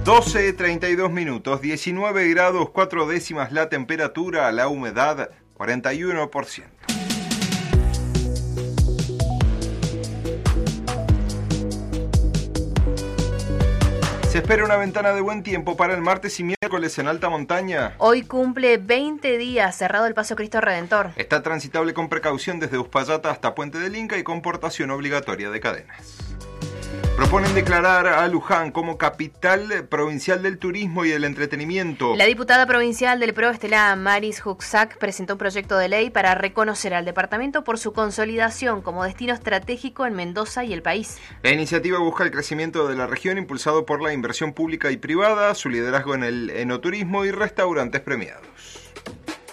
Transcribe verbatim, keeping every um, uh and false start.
doce treinta y dos minutos, diecinueve grados cuatro décimas la temperatura, la humedad cuarenta y uno por ciento. Se espera una ventana de buen tiempo para el martes y miércoles en alta montaña. Hoy cumple veinte días cerrado el Paso Cristo Redentor. Está transitable con precaución desde Uspallata hasta Puente del Inca y con portación obligatoria de cadenas. Proponen declarar a Luján como capital provincial del turismo y del entretenimiento. La diputada provincial del P R O, Estela Maris Huxac, presentó un proyecto de ley para reconocer al departamento por su consolidación como destino estratégico en Mendoza y el país. La iniciativa busca el crecimiento de la región impulsado por la inversión pública y privada, su liderazgo en el enoturismo y restaurantes premiados.